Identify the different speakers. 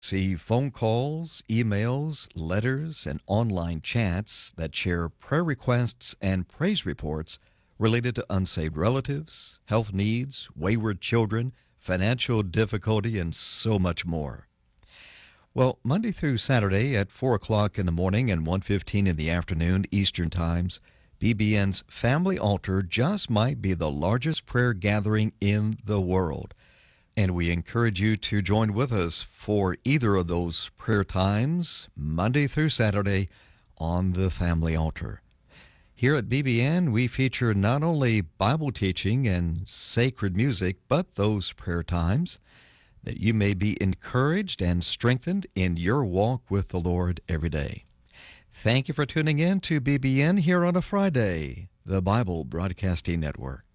Speaker 1: See phone calls, emails, letters, and online chats that share prayer requests and praise reports related to unsaved relatives, health needs, wayward children, financial difficulty, and so much more. Well, Monday through Saturday at 4 o'clock in the morning and 1:15 in the afternoon Eastern Times, BBN's Family Altar just might be the largest prayer gathering in the world. And we encourage you to join with us for either of those prayer times, Monday through Saturday, on the Family Altar. Here at BBN, we feature not only Bible teaching and sacred music, but those prayer times that you may be encouraged and strengthened in your walk with the Lord every day. Thank you for tuning in to BBN here on a Friday, the Bible Broadcasting Network.